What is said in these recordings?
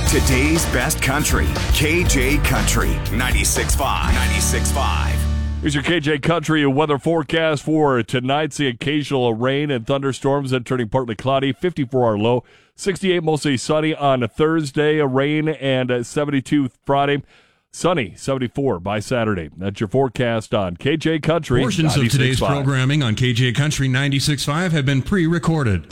Today's best country, KJ Country 96.5. 96.5. Here's your KJ Country weather forecast for tonight. See occasional rain and thunderstorms and turning partly cloudy. 54 our low. 68 mostly sunny on Thursday. Rain and 72 Friday. Sunny, 74 by Saturday. That's your forecast on KJ Country. Portions of today's 96.5. programming on KJ Country 96.5 have been pre-recorded.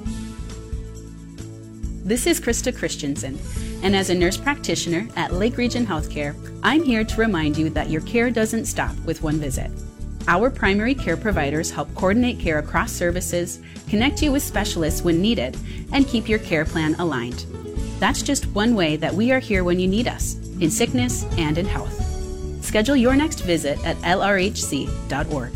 This is Krista Christensen, and as a nurse practitioner at Lake Region Healthcare, I'm here to remind you that your care doesn't stop with one visit. Our primary care providers help coordinate care across services, connect you with specialists when needed, and keep your care plan aligned. That's just one way that we are here when you need us, in sickness and in health. Schedule your next visit at lrhc.org.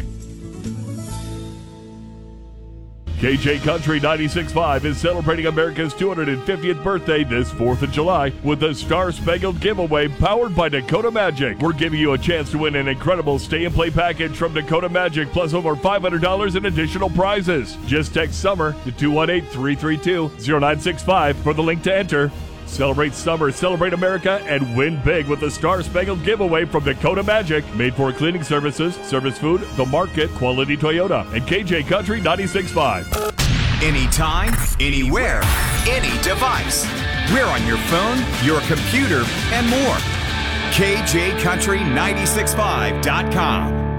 KJ Country 96.5 is celebrating America's 250th birthday this 4th of July with the Star Spangled Giveaway powered by Dakota Magic. We're giving you a chance to win an incredible stay-and-play package from Dakota Magic plus over $500 in additional prizes. Just text SUMMER to 218-332-0965 for the link to enter. Celebrate summer, celebrate America, and win big with the Star Spangled Giveaway from Dakota Magic. Made for cleaning services, service food, the market, quality Toyota, and KJ Country 96.5. Anytime, anywhere, any device. We're on your phone, your computer, and more. KJCountry965.com.